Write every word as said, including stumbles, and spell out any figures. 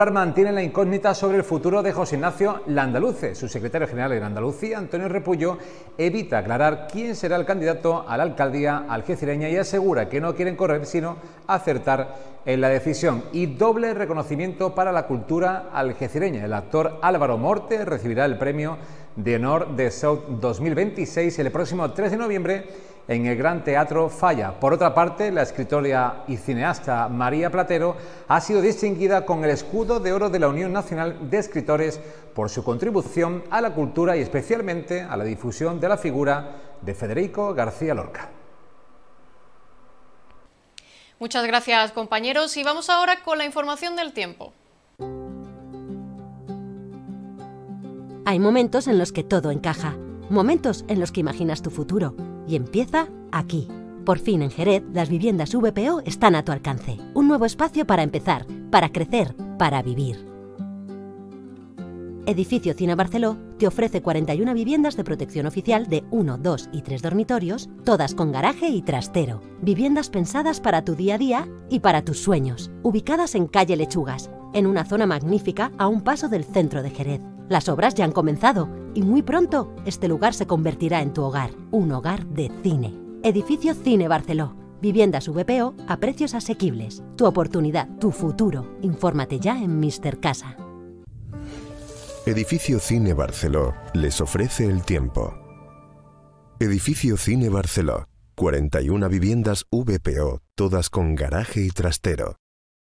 Mantiene la incógnita sobre el futuro de José Ignacio Landaluce. Su secretario general en Andalucía, Antonio Repullo, evita aclarar quién será el candidato a la alcaldía algecireña y asegura que no quieren correr sino acertar en la decisión. Y doble reconocimiento para la cultura algecireña. El actor Álvaro Morte recibirá el premio de honor de South dos mil veintiséis el próximo tres de noviembre en el Gran Teatro Falla. Por otra parte, la escritora y cineasta María Platero ha sido distinguida con el Escudo de Oro de la Unión Nacional de Escritores por su contribución a la cultura y especialmente a la difusión de la figura de Federico García Lorca. Muchas gracias, compañeros, y vamos ahora con la información del tiempo. Hay momentos en los que todo encaja, momentos en los que imaginas tu futuro. Y empieza aquí. Por fin en Jerez, las viviendas V P O están a tu alcance. Un nuevo espacio para empezar, para crecer, para vivir. Edificio Cine Barceló te ofrece cuarenta y una viviendas de protección oficial de uno, dos y tres dormitorios, todas con garaje y trastero. Viviendas pensadas para tu día a día y para tus sueños. Ubicadas en calle Lechugas, en una zona magnífica a un paso del centro de Jerez. Las obras ya han comenzado y muy pronto este lugar se convertirá en tu hogar, un hogar de cine. Edificio Cine Barceló. Viviendas V P O a precios asequibles. Tu oportunidad, tu futuro. Infórmate ya en míster Casa. Edificio Cine Barceló les ofrece el tiempo. Edificio Cine Barceló. cuarenta y una viviendas V P O, todas con garaje y trastero.